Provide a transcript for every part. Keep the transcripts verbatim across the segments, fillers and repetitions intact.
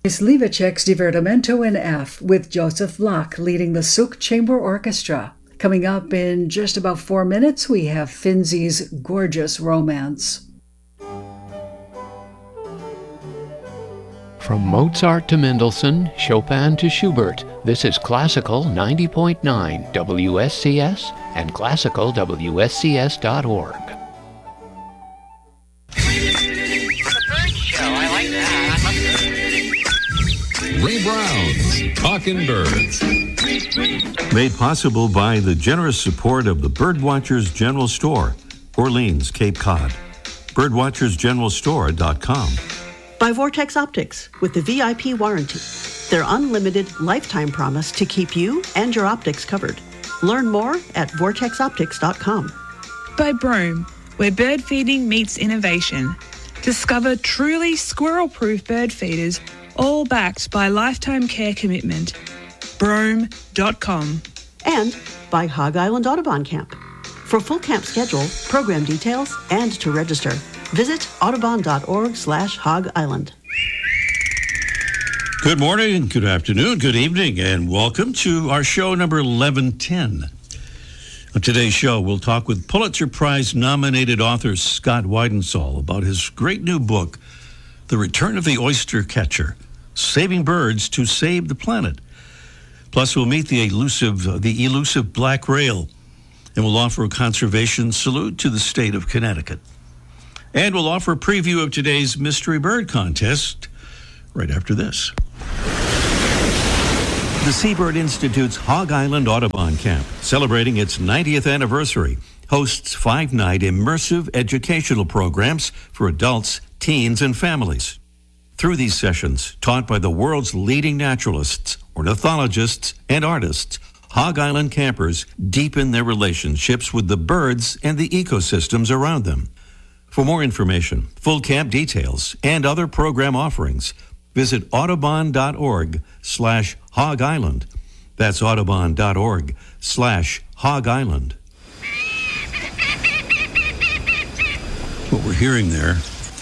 Slivacek's Divertimento in F with Joseph Locke leading the Suk Chamber Orchestra. Coming up in just about four minutes, we have Finzi's Gorgeous Romance. From Mozart to Mendelssohn, Chopin to Schubert, this is Classical ninety point nine W S C S and classical W S C S dot org. Ray Brown's Talkin' Birds. Made possible by the generous support of the Birdwatchers General Store, Orleans, Cape Cod. birdwatchers general store dot com. By Vortex Optics with the V I P warranty. Their unlimited lifetime promise to keep you and your optics covered. Learn more at vortex optics dot com. By Broome, where bird feeding meets innovation. Discover truly squirrel-proof bird feeders, all backed by lifetime care commitment. Broome dot com. And by Hog Island Audubon Camp. For full camp schedule, program details, and to register, visit audubon dot org slash hog island. Good morning, good afternoon, good evening, and welcome to our show number eleven ten. On today's show, we'll talk with Pulitzer Prize-nominated author Scott Weidensaul about his great new book, The Return of the Oyster Catcher, Saving Birds to Save the Planet. Plus, we'll meet the elusive, the elusive black rail, and we'll offer a conservation salute to the state of Connecticut. And we'll offer a preview of today's Mystery Bird Contest right after this. The Seabird Institute's Hog Island Audubon Camp, celebrating its ninetieth anniversary, hosts five-night immersive educational programs for adults, teens, and families. Through these sessions, taught by the world's leading naturalists, ornithologists, and artists, Hog Island campers deepen their relationships with the birds and the ecosystems around them. For more information, full camp details, and other program offerings, visit audubon dot org slash hog island. That's audubon dot org slash hog island. What we're hearing there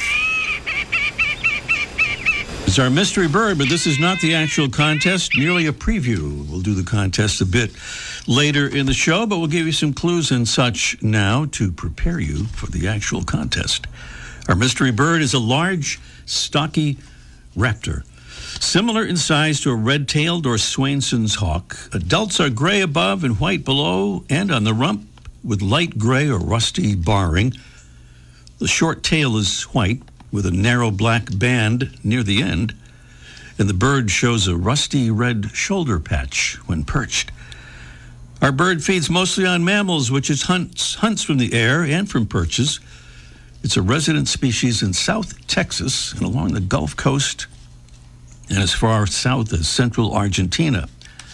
is our mystery bird, but this is not the actual contest, merely a preview. We'll do the contest a bit later in the show, but we'll give you some clues and such now to prepare you for the actual contest. Our mystery bird is a large, stocky raptor, similar in size to a red-tailed or Swainson's hawk. Adults are gray above and white below and on the rump with light gray or rusty barring. The short tail is white with a narrow black band near the end, and the bird shows a rusty red shoulder patch when perched. Our bird feeds mostly on mammals, which it hunts, hunts from the air and from perches. It's a resident species in South Texas and along the Gulf Coast and as far south as central Argentina.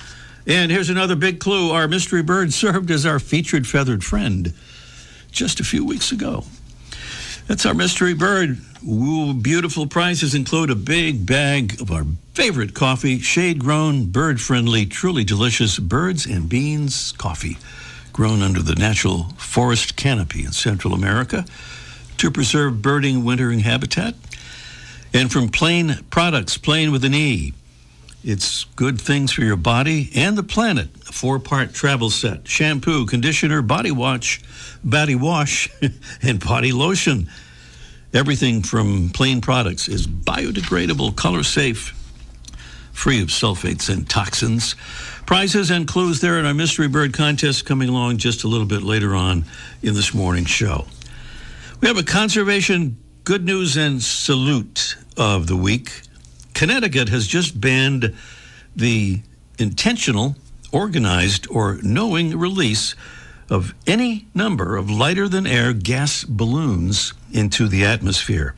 And here's another big clue. Our mystery bird served as our featured feathered friend just a few weeks ago. That's our mystery bird. Ooh, beautiful prizes include a big bag of our favorite coffee, shade-grown, bird-friendly, truly delicious Birds and Beans coffee, grown under the natural forest canopy in Central America to preserve birding wintering habitat. And from Plain Products, Plain with an E. It's good things for your body and the planet. A four-part travel set, shampoo, conditioner, body wash, body wash, and body lotion. Everything from Plain Products is biodegradable, color safe, free of sulfates and toxins. Prizes and clues there in our Mystery Bird Contest coming along just a little bit later on in this morning's show. We have a conservation good news and salute of the week. Connecticut has just banned the intentional, organized, or knowing release of any number of lighter-than-air gas balloons into the atmosphere.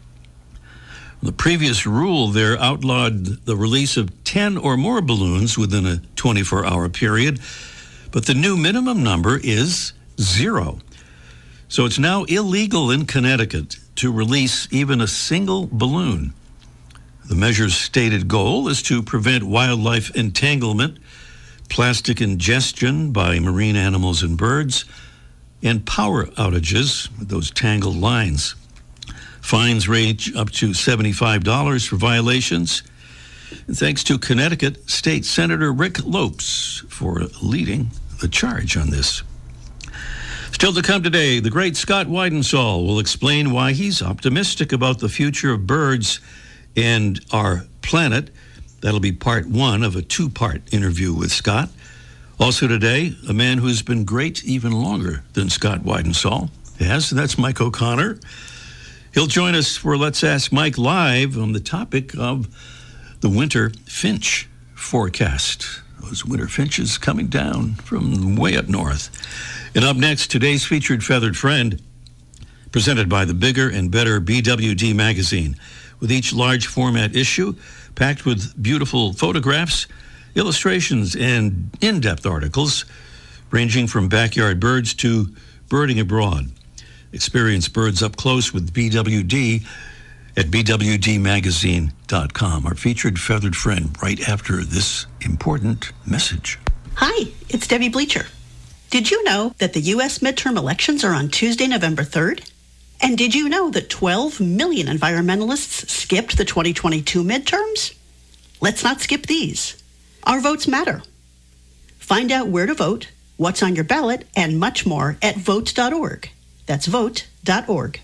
The previous rule there outlawed the release of ten or more balloons within a twenty-four hour period, but the new minimum number is zero. So it's now illegal in Connecticut to release even a single balloon. The measure's stated goal is to prevent wildlife entanglement, plastic ingestion by marine animals and birds, and power outages, those tangled lines. Fines range up to seventy-five dollars for violations, And thanks to Connecticut State Senator Rick Lopes for leading the charge on this. Still to come today, the great Scott Weidensaul will explain why he's optimistic about the future of birds and our planet. That'll be part one of a two-part interview with Scott. Also today, a man who's been great even longer than Scott Weidensaul has, and that's Mike O'Connor. He'll join us for Let's Ask Mike Live on the topic of the winter finch forecast. Those winter finches coming down from way up north. And up next, today's featured feathered friend, presented by the Bigger and Better B W D magazine, with each large format issue packed with beautiful photographs, illustrations, and in-depth articles ranging from backyard birds to birding abroad. Experience birds up close with B W D at b w d magazine dot com. Our featured feathered friend right after this important message. Hi, it's Debbie Bleacher. Did you know that the U S midterm elections are on Tuesday, November third? And did you know that twelve million environmentalists skipped the twenty twenty-two midterms? Let's not skip these. Our votes matter. Find out where to vote, what's on your ballot, and much more at vote dot org. That's vote dot org.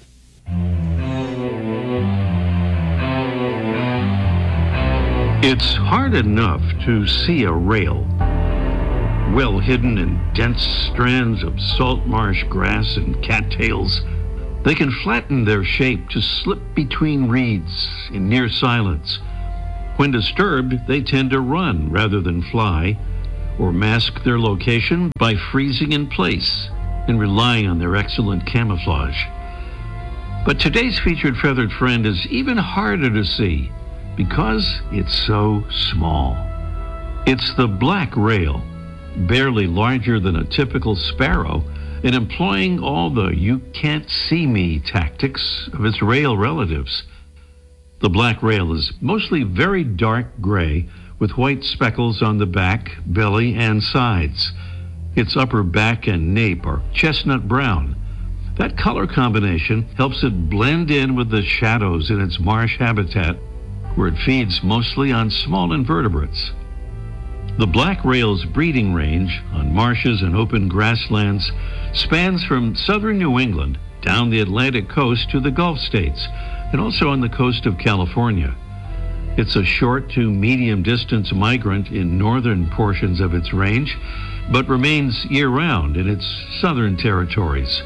It's hard enough to see a rail, well hidden in dense strands of salt marsh grass and cattails. They can flatten their shape to slip between reeds in near silence. When disturbed, they tend to run rather than fly, or mask their location by freezing in place and relying on their excellent camouflage. But today's featured feathered friend is even harder to see because it's so small. It's the black rail, barely larger than a typical sparrow, and employing all the you can't see me tactics of its rail relatives. The black rail is mostly very dark gray with white speckles on the back, belly, and sides. Its upper back and nape are chestnut brown. That color combination helps it blend in with the shadows in its marsh habitat, where it feeds mostly on small invertebrates. The black rail's breeding range on marshes and open grasslands spans from southern New England down the Atlantic coast to the Gulf states, and also on the coast of California. It's a short to medium distance migrant in northern portions of its range, but remains year-round in its southern territories.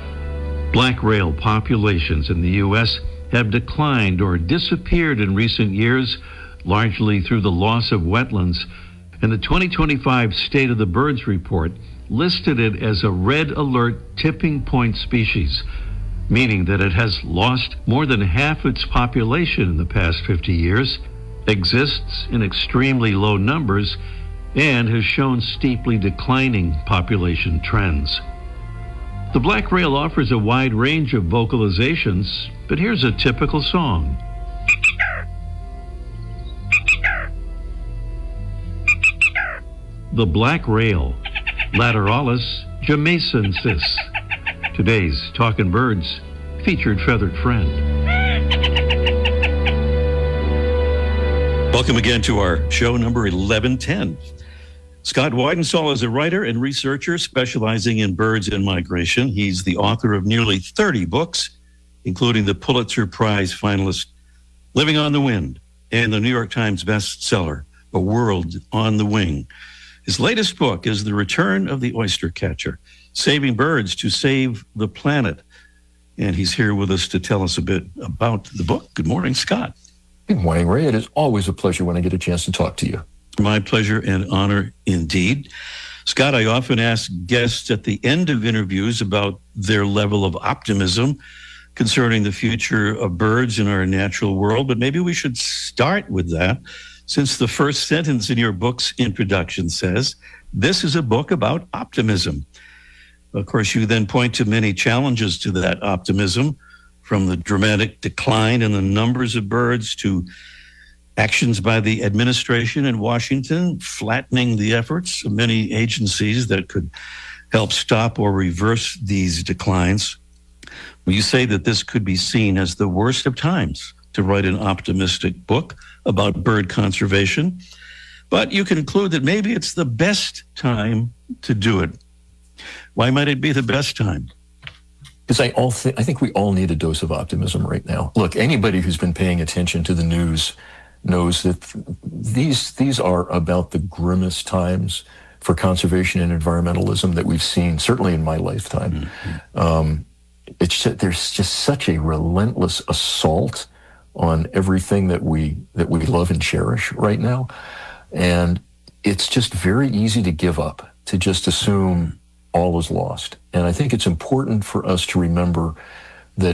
Black rail populations in the U S have declined or disappeared in recent years, largely through the loss of wetlands, and the twenty twenty-five State of the Birds report listed it as a red alert tipping point species, meaning that it has lost more than half its population in the past fifty years, exists in extremely low numbers, and has shown steeply declining population trends. The black rail offers a wide range of vocalizations, but here's a typical song. The black rail, Lateralis jamaicensis. Today's Talkin' Birds featured feathered friend. Welcome again to our show number eleven ten. Scott Weidensaul is a writer and researcher specializing in birds and migration. He's the author of nearly thirty books, including the Pulitzer Prize finalist Living on the Wind and the New York Times bestseller, A World on the Wing. His latest book is The Return of the Oyster Catcher, Saving Birds to Save the Planet. And he's here with us to tell us a bit about the book. Good morning, Scott. Good morning, Ray. It is always a pleasure when I get a chance to talk to you. My pleasure and honor indeed. Scott, I often ask guests at the end of interviews about their level of optimism concerning the future of birds in our natural world, but maybe we should start with that, since the first sentence in your book's introduction says, this is a book about optimism. Of course, you then point to many challenges to that optimism, from the dramatic decline in the numbers of birds to actions by the administration in Washington, flattening the efforts of many agencies that could help stop or reverse these declines. You say that this could be seen as the worst of times to write an optimistic book about bird conservation, but you conclude that maybe it's the best time to do it. Why might it be the best time? Because I all th- I think we all need a dose of optimism right now. Look, anybody who's been paying attention to the news knows that these these are about the grimmest times for conservation and environmentalism that we've seen, certainly in my lifetime. Mm-hmm. Um, it's just, there's just such a relentless assault on everything that we that we love and cherish right now, and it's just very easy to give up, to just assume all is lost. And I think it's important for us to remember that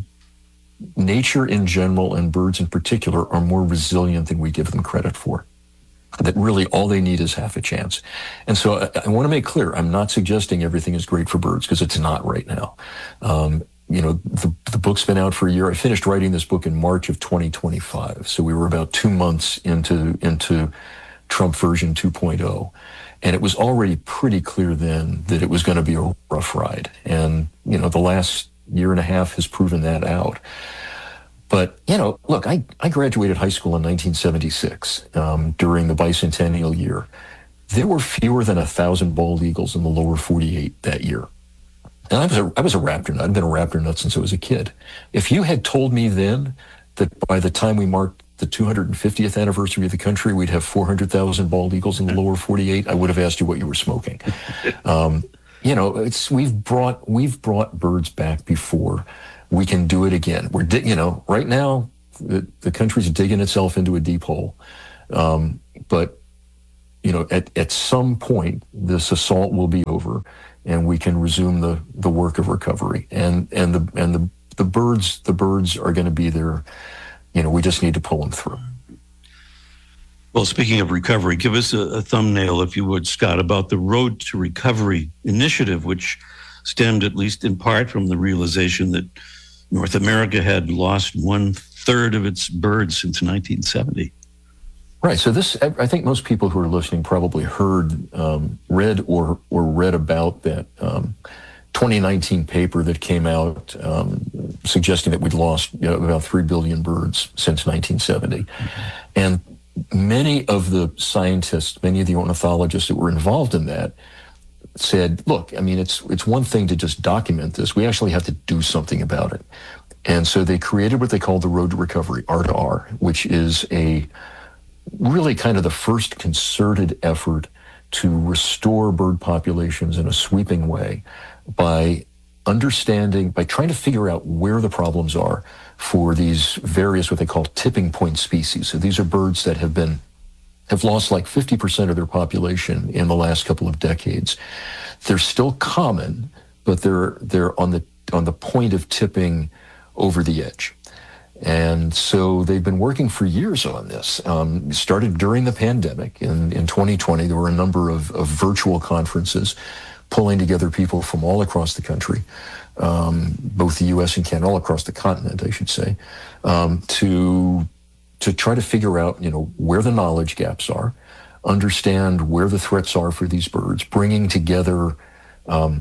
nature in general and birds in particular are more resilient than we give them credit for. That really all they need is half a chance. And so I, I want to make clear, I'm not suggesting everything is great for birds, because it's not right now. Um, you know, the, the book's been out for a year. I finished writing this book in March of twenty twenty-five. So we were about two months into, into Trump version two point oh. And it was already pretty clear then that it was going to be a rough ride. And, you know, the last year and a half has proven that out. But, you know, look, I, I graduated high school in nineteen seventy-six um, during the bicentennial year. There were fewer than a thousand bald eagles in the lower forty-eight that year. And I was a, I was a raptor nut. I've been a raptor nut since I was a kid. If you had told me then that by the time we marked the two hundred fiftieth anniversary of the country, we'd have four hundred thousand bald eagles in the lower forty-eight, I would have asked you what you were smoking. Um, you know, it's we've brought we've brought birds back before. We can do it again. We're, di- you know, right now the, the country's digging itself into a deep hole. Um, but you know, at at some point, this assault will be over, and we can resume the the work of recovery. And and the and the the birds the birds are going to be there. You know, we just need to pull them through. Well, speaking of recovery, give us a, a thumbnail, if you would, Scott, about the Road to Recovery initiative, which stemmed, at least in part, from the realization that North America had lost one third of its birds since nineteen seventy. Right. So this, I think most people who are listening probably heard, um, read or or read about that um, twenty nineteen paper that came out um, suggesting that we'd lost, you know, about three billion birds since nineteen seventy. Mm-hmm. And many of the scientists, many of the ornithologists that were involved in that said, look, I mean, it's it's one thing to just document this. We actually have to do something about it. And so they created what they call the Road to Recovery, R to R, which is a really kind of the first concerted effort to restore bird populations in a sweeping way by understanding, by trying to figure out where the problems are for these various what they call tipping point species. So these are birds that have been have lost like fifty percent of their population in the last couple of decades. They're still common, but they're they're on the on the point of tipping over the edge. And so they've been working for years on this. Um, started during the pandemic. In, in twenty twenty, there were a number of, of virtual conferences pulling together people from all across the country, um, both the U S and Canada, all across the continent, I should say, um, to to try to figure out, you know, where the knowledge gaps are, understand where the threats are for these birds, bringing together um,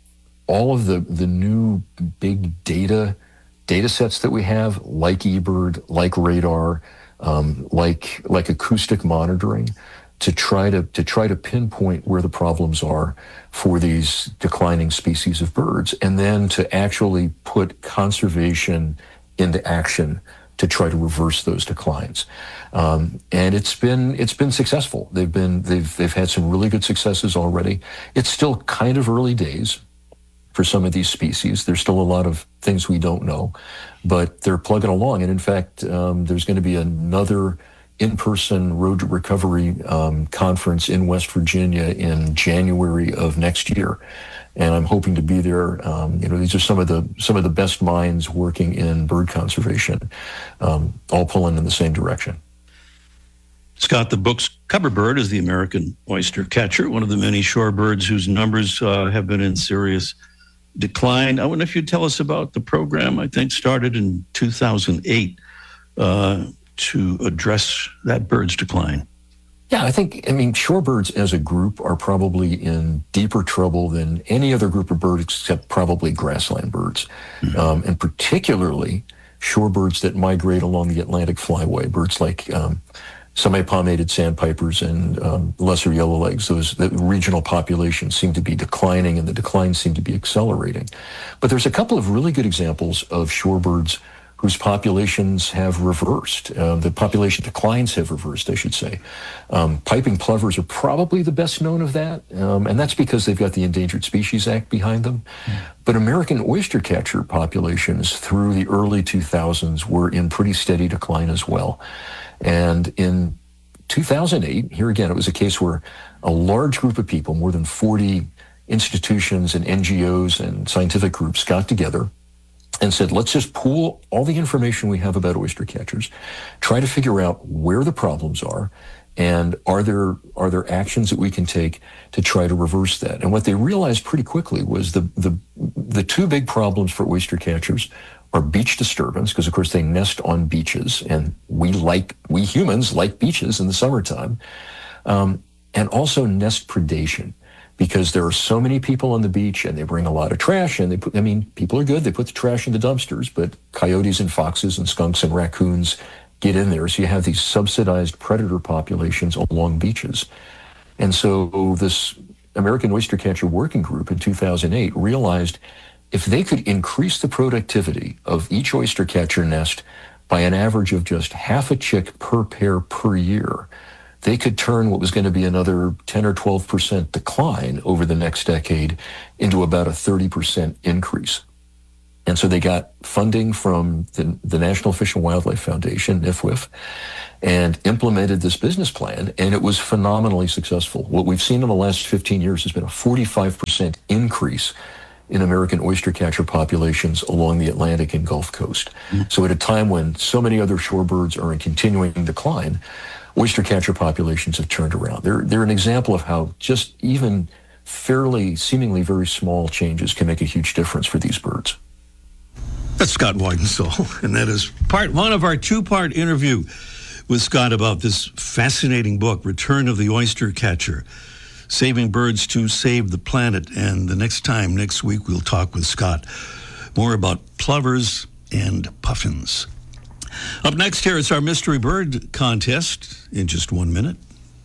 all of the, the new big data data sets that we have, like eBird, like radar, um, like like acoustic monitoring, to try to to try to pinpoint where the problems are for these declining species of birds, and then to actually put conservation into action to try to reverse those declines. Um, and it's been it's been successful. They've been they've they've had some really good successes already. It's still kind of early days for some of these species. There's still a lot of things we don't know, but they're plugging along. And in fact, um, there's going to be another in-person Road to Recovery um, conference in West Virginia in January of next year. And I'm hoping to be there. Um, you know, these are some of the some of the best minds working in bird conservation, um, all pulling in the same direction. Scott, the book's cover bird is the American oyster catcher, one of the many shorebirds whose numbers uh, have been in serious decline. I wonder if you'd tell us about the program, I think started in two thousand eight, uh, to address that bird's decline. Yeah, I think, I mean, shorebirds as a group are probably in deeper trouble than any other group of birds except probably grassland birds. Mm-hmm. Um, and particularly shorebirds that migrate along the Atlantic flyway, birds like um, semi-palmated sandpipers and um, lesser yellowlegs. Those the regional populations seem to be declining, and the declines seem to be accelerating. But there's a couple of really good examples of shorebirds whose populations have reversed. Uh, the population declines have reversed, I should say. Um, piping plovers are probably the best known of that, um, and that's because they've got the Endangered Species Act behind them. Mm. But American oystercatcher populations through the early two thousands were in pretty steady decline as well. And in two thousand eight, here again, it was a case where a large group of people, more than forty institutions and N G Os and scientific groups got together and said, let's just pool all the information we have about oyster catchers, try to figure out where the problems are, and are there are there actions that we can take to try to reverse that. And what they realized pretty quickly was the the, the two big problems for oyster catchers are beach disturbance, because of course they nest on beaches, and we like we humans like beaches in the summertime, um, and also nest predation, because there are so many people on the beach and they bring a lot of trash, and they put, I mean, people are good, they put the trash in the dumpsters, but coyotes and foxes and skunks and raccoons get in there. So you have these subsidized predator populations along beaches. And so this American Oystercatcher Working Group in two thousand eight realized if they could increase the productivity of each oystercatcher nest by an average of just half a chick per pair per year, they could turn what was going to be another ten or twelve percent decline over the next decade into about a thirty percent increase. And so they got funding from the, the National Fish and Wildlife Foundation, N F W F, and implemented this business plan, and it was phenomenally successful. What we've seen in the last fifteen years has been a forty-five percent increase in American oystercatcher populations along the Atlantic and Gulf Coast. Mm-hmm. So at a time when so many other shorebirds are in continuing decline, oystercatcher populations have turned around. They're, they're an example of how just even fairly, seemingly very small changes can make a huge difference for these birds. That's Scott Weidensoul, and that is part one of our two-part interview with Scott about this fascinating book, Return of the Oystercatcher, Saving Birds to Save the Planet. And the next time, next week, we'll talk with Scott more about plovers and puffins. Up next here, it's our Mystery Bird contest in just one minute.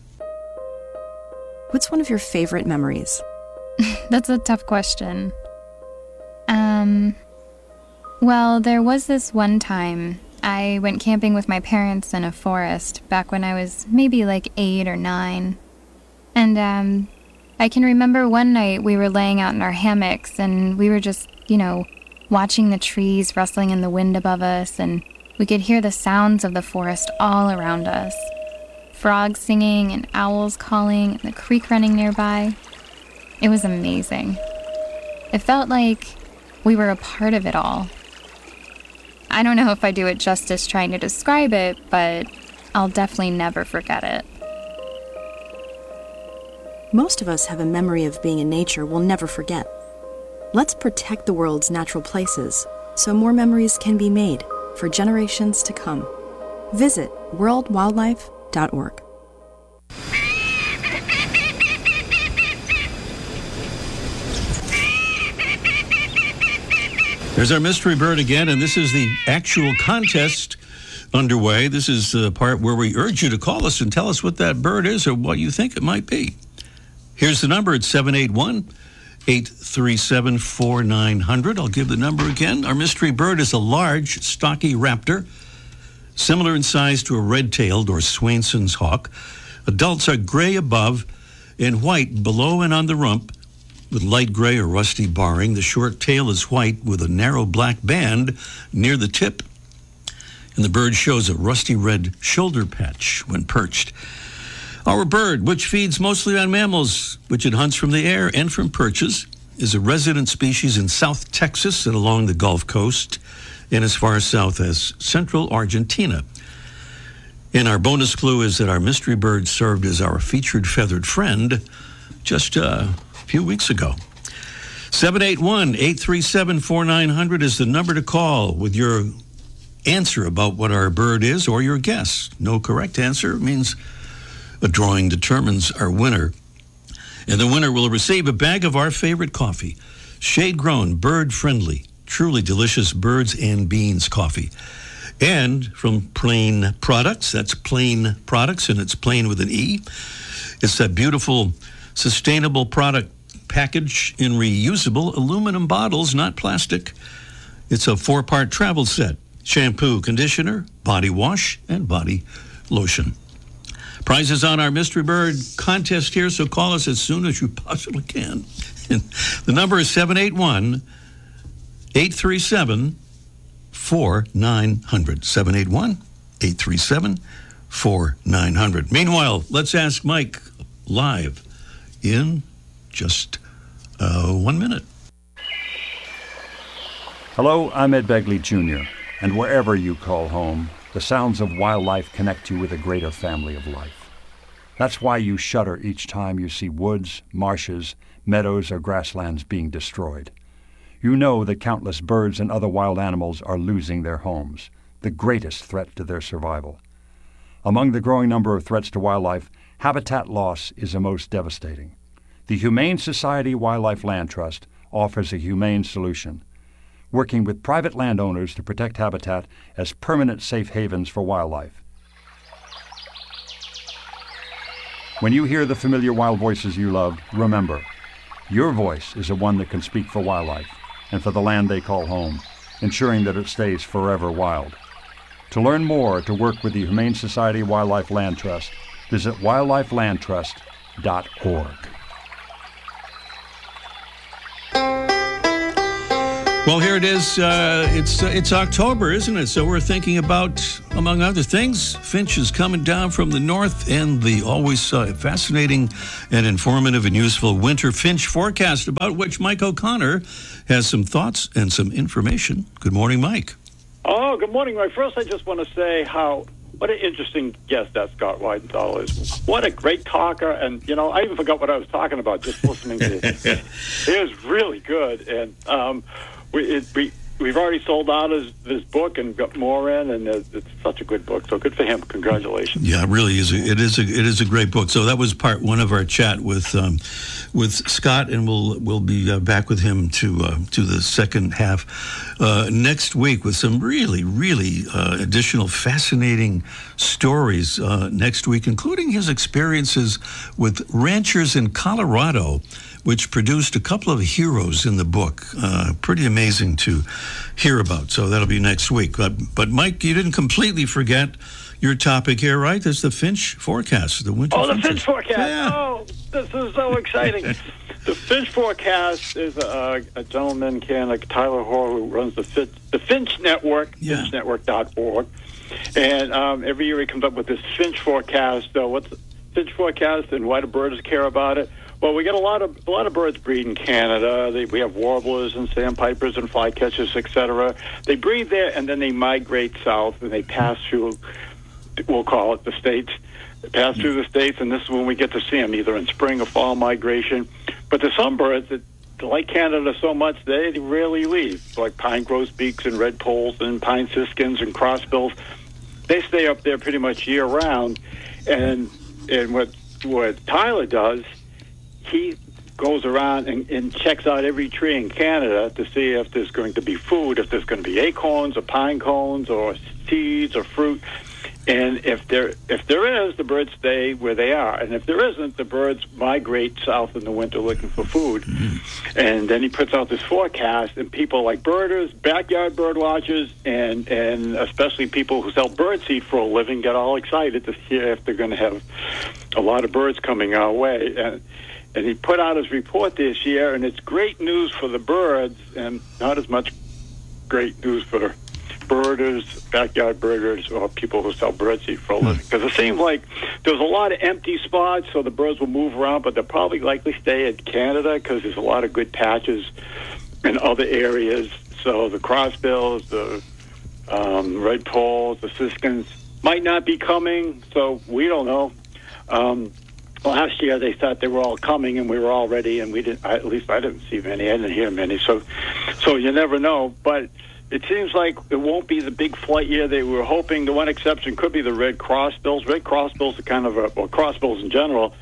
What's one of your favorite memories? That's a tough question. Um, well, there was this one time I went camping with my parents in a forest back when I was maybe like eight or nine. And um, I can remember one night we were laying out in our hammocks and we were just, you know, watching the trees rustling in the wind above us, and we could hear the sounds of the forest all around us. Frogs singing and owls calling and the creek running nearby. It was amazing. It felt like we were a part of it all. I don't know if I do it justice trying to describe it, but I'll definitely never forget it. Most of us have a memory of being in nature we'll never forget. Let's protect the world's natural places so more memories can be made for generations to come. Visit world wildlife dot org. There's our mystery bird again, and this is the actual contest underway. This is the part where we urge you to call us and tell us what that bird is or what you think it might be. Here's the number. It's seven eight one, eight three seven, four nine zero zero. I'll give the number again. Our mystery bird is a large, stocky raptor, similar in size to a red-tailed or Swainson's hawk. Adults are gray above and white below and on the rump, with light gray or rusty barring. The short tail is white with a narrow black band near the tip, and the bird shows a rusty red shoulder patch when perched. Our bird, which feeds mostly on mammals, which it hunts from the air and from perches, is a resident species in South Texas and along the Gulf Coast, and as far south as central Argentina. And our bonus clue is that our mystery bird served as our featured feathered friend just uh, a few weeks ago. seven eight one, eight three seven, four nine zero zero is the number to call with your answer about what our bird is or your guess. No correct answer means a drawing determines our winner. And the winner will receive a bag of our favorite coffee, shade-grown, bird-friendly, truly delicious Birds and Beans coffee. And from Plain Products, that's Plain Products, and it's Plain with an E. It's that beautiful, sustainable product package in reusable aluminum bottles, not plastic. It's a four-part travel set: shampoo, conditioner, body wash, and body lotion. Prizes on our Mystery Bird contest here, so call us as soon as you possibly can. And the number is seven eight one, eight three seven, four nine zero zero. seven eight one, eight three seven, four nine zero zero. Meanwhile, let's ask Mike live in just uh, one minute. Hello, I'm Ed Begley Junior, and wherever you call home, the sounds of wildlife connect you with a greater family of life. That's why you shudder each time you see woods, marshes, meadows, or grasslands being destroyed. You know that countless birds and other wild animals are losing their homes, the greatest threat to their survival. Among the growing number of threats to wildlife, habitat loss is the most devastating. The Humane Society Wildlife Land Trust offers a humane solution, working with private landowners to protect habitat as permanent safe havens for wildlife. When you hear the familiar wild voices you loved, remember, your voice is the one that can speak for wildlife and for the land they call home, ensuring that it stays forever wild. To learn more or to work with the Humane Society Wildlife Land Trust, visit wildlife land trust dot org. Well, here it is. Uh, it's uh, it's October, isn't it? So we're thinking about, among other things, finches coming down from the north and the always uh, fascinating and informative and useful winter finch forecast, about which Mike O'Connor has some thoughts and some information. Good morning, Mike. Oh, good morning, Mike. First, I just want to say how what an interesting guest that Scott Weidenthal is. What a great talker. And, you know, I even forgot what I was talking about just listening to it. It was really good. And, um, We, it, we, we've already sold out his, his book and got more in, and it's, it's such a good book. So good for him. Congratulations. Yeah, it really is. A, it is a it is a great book. So that was part one of our chat with um, with Scott, and we'll we'll be uh, back with him to uh, to the second half uh, next week with some really really uh, additional fascinating stories uh, next week, including his experiences with ranchers in Colorado, which produced a couple of heroes in the book. Uh, pretty amazing to hear about. So that'll be next week. But, but Mike, you didn't completely forget your topic here, right? There's the finch forecast, the winter Oh, the finches. finch forecast. Yeah. Oh, this is so exciting. The finch forecast is a, a gentleman in Canada, Tyler Hoare, who runs the, Finch, the Finch Network, Yeah. finch network dot org. And um, every year he comes up with this finch forecast. So what's the finch forecast and why do birds care about it? Well, we get a lot of a lot of birds breed in Canada. They, we have warblers and sandpipers and flycatchers, et cetera. They breed there, and then they migrate south, and they pass through, we'll call it the states. They pass through the states, and this is when we get to see them, either in spring or fall migration. But there's some birds that like Canada so much, they rarely leave, like pine grosbeaks and red poles and pine siskins and crossbills. They stay up there pretty much year-round. And and what what Tyler does, he goes around and, and checks out every tree in Canada to see if there's going to be food, if there's going to be acorns or pine cones or seeds or fruit. And if there if there is, the birds stay where they are. And if there isn't, the birds migrate south in the winter looking for food. Mm-hmm. And then he puts out this forecast, and people like birders, backyard bird watchers, and, and especially people who sell bird seed for a living get all excited to hear if they're going to have a lot of birds coming our way. And And he put out his report this year, and it's great news for the birds and not as much great news for the birders, backyard birders, or people who sell birdseed for a living. Because it seems like there's a lot of empty spots, so the birds will move around, but they'll probably likely stay in Canada because there's a lot of good patches in other areas. So the crossbills, the um, red poles, the siskins might not be coming, so we don't know. Um, Last year they thought they were all coming, and we were all ready, and we didn't. I, at least I didn't see many. I didn't hear many. So, so you never know. But it seems like it won't be the big flight year they were hoping. The one exception could be the red crossbills. Red crossbills are kind of a well, crossbills in general.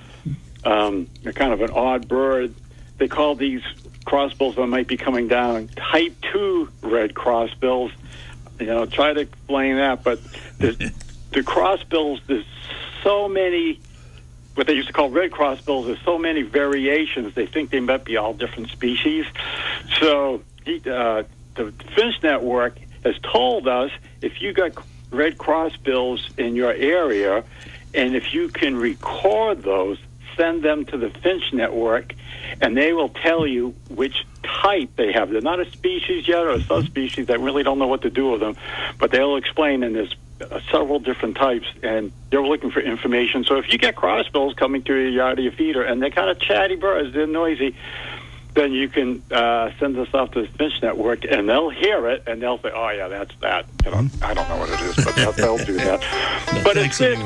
Um, are kind of an odd bird. They call these crossbills that might be coming down type two red crossbills. You know, try to explain that. But the, the crossbills, there's so many, what they used to call red crossbills, there's so many variations. They think they might be all different species. So he, uh, the Finch Network has told us if you got red crossbills in your area, and if you can record those, send them to the Finch Network, and they will tell you which type they have. They're not a species yet or a subspecies. They really don't know what to do with them, but they'll explain, and there's uh, several different types, and they're looking for information. So if you get crossbills coming through your yard or your feeder, and they're kind of chatty birds, they're noisy, then you can uh, send this off to the Finch Network, and they'll hear it, and they'll say, oh, yeah, that's that. You know, I don't know what it is, but they'll, they'll do that. No, but thanks it's, anyway.